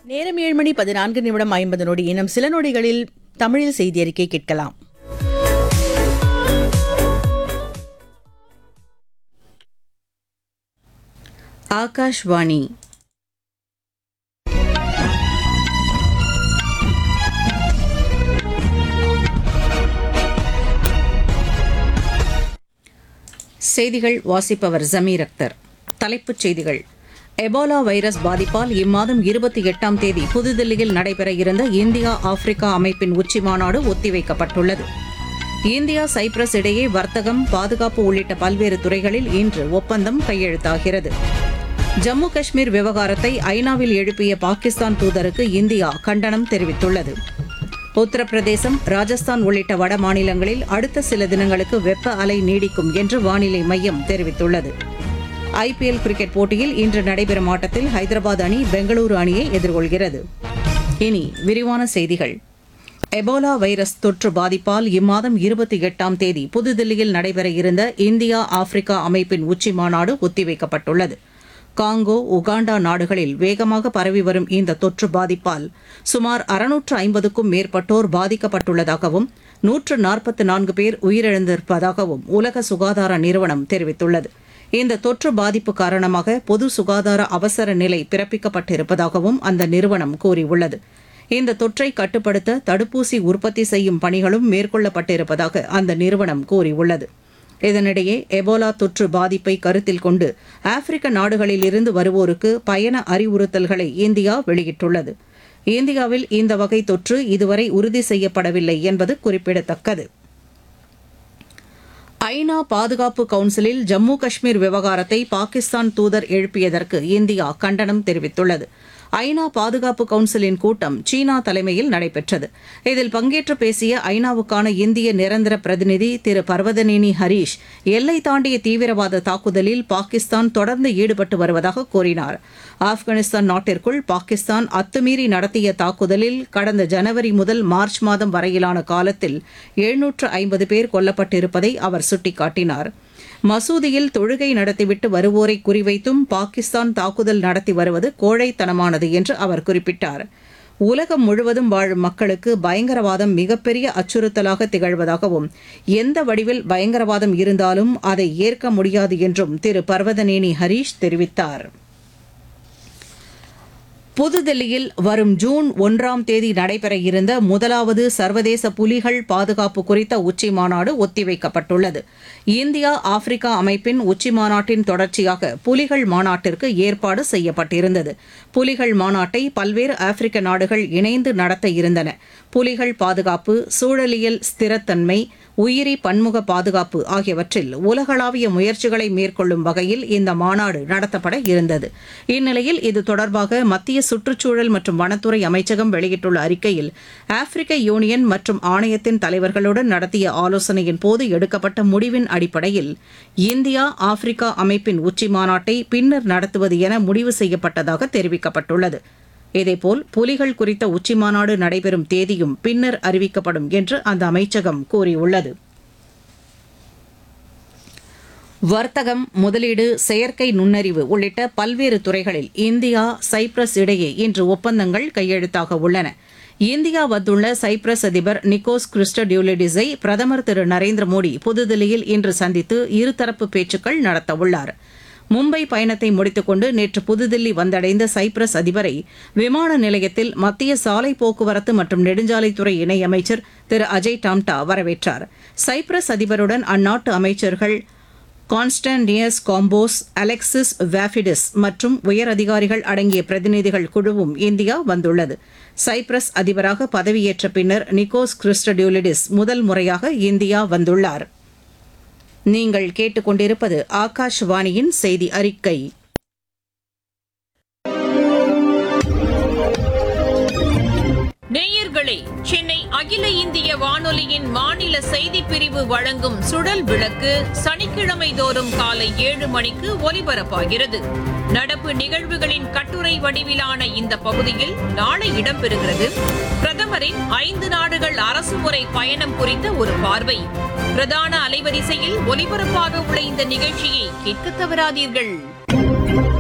நேரம் 7:14 இன்னும் சில நொடிகளில் தமிழில் செய்தி அறிக்கை கேட்கலாம். ஆகாஷ்வாணி. செய்திகள் வாசிப்பவர் ஜமீர் அக்தர். தலைப்புச் செய்திகள். எபோலா வைரஸ் பாதிப்பால் இம்மாதம் 28ஆம் தேதி புதுதில்லியில் நடைபெற இருந்த இந்தியா ஆப்பிரிக்கா அமைப்பின் உச்சிமாநாடு ஒத்திவைக்கப்பட்டுள்ளது. இந்தியா சைப்ரஸ் இடையே வர்த்தகம், பாதுகாப்பு உள்ளிட்ட பல்வேறு துறைகளில் இன்று ஒப்பந்தம் கையெழுத்தாகிறது. ஜம்மு காஷ்மீர் விவகாரத்தை ஐநாவில் எழுப்பிய பாகிஸ்தான் தூதருக்கு இந்தியா கண்டனம் தெரிவித்துள்ளது. உத்தரப்பிரதேசம், ராஜஸ்தான் உள்ளிட்ட வட மாநிலங்களில் அடுத்த சில தினங்களுக்கு வெப்ப அலை நீடிக்கும் என்று வானிலை மையம் தெரிவித்துள்ளது. ஐபிஎல் கிரிக்கெட் போட்டியில் இன்று நடைபெறும் ஆட்டத்தில் ஹைதராபாத் அணி பெங்களூரு அணியை எதிர்கொள்கிறது. இனி விரிவான செய்திகள். எபோலா வைரஸ் தொற்று பாதிப்பால் இம்மாதம் 28ஆம் தேதி புதுதில்லியில் நடைபெற இருந்த இந்தியா ஆப்பிரிக்கா அமைப்பின் உச்சிமாநாடு ஒத்திவைக்கப்பட்டுள்ளது. காங்கோ, உகாண்டா நாடுகளில் வேகமாக பரவி வரும் இந்த தொற்று பாதிப்பால் சுமார் 650க்கும் மேற்பட்டோர் பாதிக்கப்பட்டுள்ளதாகவும் 144 பேர் உயிரிழந்திருப்பதாகவும் உலக சுகாதார நிறுவனம் தெரிவித்துள்ளது. இந்த தொற்று பாதிப்பு காரணமாக பொது சுகாதார அவசர நிலை பிறப்பிக்கப்பட்டிருப்பதாகவும் அந்த நிறுவனம் கூறியுள்ளது. இந்த தொற்றை கட்டுப்படுத்த தடுப்பூசி உற்பத்தி செய்யும் பணிகளும் மேற்கொள்ளப்பட்டிருப்பதாக அந்த நிறுவனம் கூறியுள்ளது. இதனிடையே எபோலா தொற்று பாதிப்பை கருத்தில் கொண்டு ஆப்பிரிக்க நாடுகளில் இருந்து வருவோருக்கு பயண அறிவுறுத்தல்களை இந்தியா வெளியிட்டுள்ளது. இந்தியாவில் இந்த வகை தொற்று இதுவரை உறுதி செய்யப்படவில்லை என்பது குறிப்பிடத்தக்கது. ஐநா பாதுகாப்பு கவுன்சிலில் ஜம்மு காஷ்மீர் விவகாரத்தை பாகிஸ்தான் தூதர் எழுப்பியதற்கு இந்தியா கண்டனம் தெரிவித்துள்ளது. ஐநா பாதுகாப்பு கவுன்சிலின் கூட்டம் சீனா தலைமையில் நடைபெற்றது. இதில் பங்கேற்று பேசிய ஐநாவுக்கான இந்திய நிரந்தர பிரதிநிதி திரு பர்வதனேனி ஹரீஷ், எல்லை தாண்டிய தீவிரவாத தாக்குதலில் பாகிஸ்தான் தொடர்ந்து ஈடுபட்டு வருவதாக கூறினார். ஆப்கானிஸ்தான் நாட்டிற்குள் பாகிஸ்தான் அத்துமீறி நடத்திய தாக்குதலில் கடந்த ஜனவரி முதல் மார்ச் மாதம் வரையிலான காலத்தில் 750 பேர் கொல்லப்பட்டிருப்பதை அவர் சுட்டிக்காட்டினார். மசூதியில் தொழுகை நடத்திவிட்டு வருவோரை குறிவைத்தும் பாகிஸ்தான் தாக்குதல் நடத்தி வருவது கோழைத்தனமானது என்று அவர் குறிப்பிட்டார். உலகம் முழுவதும் வாழும் மக்களுக்கு பயங்கரவாதம் மிகப்பெரிய அச்சுறுத்தலாக திகழ்வதாகவும் எந்த வடிவில் பயங்கரவாதம் இருந்தாலும் அதை ஏற்க முடியாது என்றும் திரு பர்வதனேனி ஹரீஷ் தெரிவித்தார். புதுதில்லியில் வரும் ஜூன் 1ஆம் தேதி நடைபெற இருந்த முதலாவது சர்வதேச புலிகள் பாதுகாப்பு குறித்த உச்சிமாநாடு ஒத்திவைக்கப்பட்டுள்ளது. இந்தியா ஆப்பிரிக்கா அமைப்பின் உச்சிமாநாட்டின் தொடர்ச்சியாக புலிகள் மாநாட்டிற்கு ஏற்பாடு செய்யப்பட்டிருந்தது. புலிகள் மாநாட்டை பல்வேறு ஆப்பிரிக்க நாடுகள் இணைந்து நடத்த இருந்தன. புலிகள் பாதுகாப்பு, சூழலியல் ஸ்திரத்தன்மை, உயிரி பன்முக பாதுகாப்பு ஆகியவற்றில் உலகளாவிய முயற்சிகளை மேற்கொள்ளும் வகையில் இந்த மாநாடு நடத்தப்பட இருந்தது. இந்நிலையில் இது தொடர்பாக மத்திய சுற்றுச்சூழல் மற்றும் வனத்துறை அமைச்சகம் வெளியிட்டுள்ள அறிக்கையில், ஆப்பிரிக்க யூனியன் மற்றும் ஆணையத்தின் தலைவர்களுடன் நடத்திய ஆலோசனையின் போது எடுக்கப்பட்ட முடிவின் அடிப்படையில் இந்தியா ஆப்பிரிக்கா அமைப்பின் உச்சிமாநாட்டை பின்னர் நடத்துவது என முடிவு செய்யப்பட்டதாக தெரிவிக்கப்பட்டுள்ளது. இதேபோல் புலிகள் குறித்த உச்சிமாநாடு நடைபெறும் தேதியும் பின்னர் அறிவிக்கப்படும் என்று அந்த அமைச்சகம் கூறியுள்ளது. வர்த்தகம், முதலீடு, செயற்கை நுண்ணறிவு உள்ளிட்ட பல்வேறு துறைகளில் இந்தியா சைப்ரஸ் இடையே இன்று ஒப்பந்தங்கள் கையெழுத்தாக உள்ளன. இந்தியா வந்துள்ள சைப்ரஸ் அதிபர் நிக்கோஸ் கிறிஸ்டோடியூலிடிஸை பிரதமர் திரு நரேந்திர மோடி புதுதில்லியில் இன்று சந்தித்து இருதரப்பு பேச்சுக்கள் நடத்தவுள்ளார். மும்பை பயணத்தை முடித்துக் கொண்டு நேற்று புதுதில்லி வந்தடைந்த சைப்ரஸ் அதிபரை விமான நிலையத்தில் மத்திய சாலை போக்குவரத்து மற்றும் நெடுஞ்சாலைத்துறை இணையமைச்சர் திரு அஜய் டாம்டா வரவேற்றார். சைப்ரஸ் அதிபருடன் அந்நாட்டு அமைச்சர்கள் கான்ஸ்டான்டினஸ் காம்போஸ், அலெக்சிஸ் வாஃபிடிஸ் மற்றும் உயர் அதிகாரிகள் அடங்கிய பிரதிநிதிகள் குழுவும் இந்தியா வந்துள்ளது. சைப்ரஸ் அதிபராக பதவியேற்ற பின்னர் நிக்கோஸ் கிறிஸ்டோடியூலிடிஸ் முதல் முறையாக இந்தியா வந்துள்ளார். நீங்கள் கேட்டுக்கொண்டிருப்பது ஆகாஷ்வாணியின் செய்தி அறிக்கை. நேயர்களே, சென்னை அகில இந்திய வானொலியின் மாநில செய்திப் பிரிவு வழங்கும் சுழல் விளக்கு சனிக்கிழமை தோறும் காலை 7 மணிக்கு ஒலிபரப்பாகிறது. நடப்பு நிகழ்வுகளின் கட்டுரை வடிவிலான இந்த பகுதியில் நாளை இடம்பெறுகிறது. பிரதமரின் 5 நாடுகள் அரசுமுறை பயணம் குறித்த ஒரு பார்வை. பிரதான அலைவரிசையில் ஒலிபரப்பாக உள்ள இந்த நிகழ்ச்சியை கேட்க தவறாதீர்கள்.